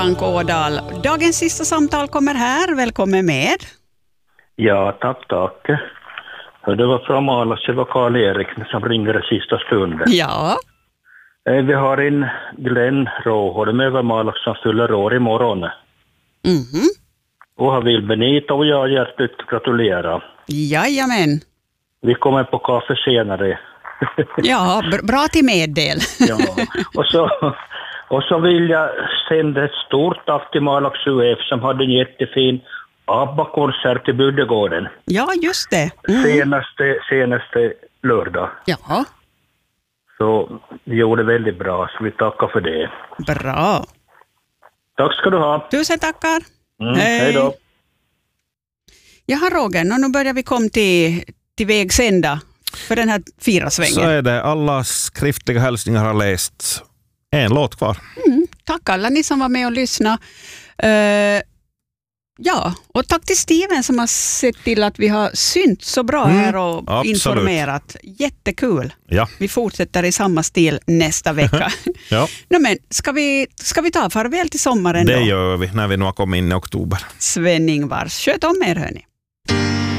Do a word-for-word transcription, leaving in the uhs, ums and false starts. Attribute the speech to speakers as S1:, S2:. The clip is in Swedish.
S1: Ank Ådal. Dagens sista samtal kommer här. Välkommen med.
S2: Ja, tack, tack. Det var från Malas, det var Karl-Erik som ringde det sista stunden.
S1: Ja.
S2: Vi har en Glenn Råhård med över Malas som fyller år imorgon.
S1: Mhm.
S2: Och han vill Benita och jag hjärtligt gratulera.
S1: Jajamän.
S2: Vi kommer på kaffe senare.
S1: Ja, br- bra till meddel.
S2: Ja, och så, och så vill jag sända ett stort tack till Malax U F som hade en jättefin ABBA-konsert i Buddegården.
S1: Ja, just det. Mm.
S2: Senaste, senaste lördag.
S1: Ja,
S2: Så vi gjorde väldigt bra, så vi tackar för det.
S1: bra.
S2: Tack ska du ha.
S1: Tusen tackar.
S2: Mm, hej då.
S1: Jaha, Roger, och nu börjar vi komma till, till vägs ända för den här firasvängen.
S3: Så är det. Alla skriftliga hälsningar har läst. En låt kvar.
S1: Mm, tack alla ni som var med och lyssnade. Uh, ja, och tack till Steven som har sett till att vi har synt så bra
S3: Mm,
S1: här och
S3: absolut.
S1: informerat. Jättekul.
S3: Ja.
S1: Vi fortsätter i samma stil nästa vecka.
S3: Ja.
S1: No, men, ska, vi, ska vi ta farväl till sommaren
S3: Det
S1: då?
S3: gör vi när vi nu har kommit in i oktober.
S1: Sven Ingvars, sköt om er hörni.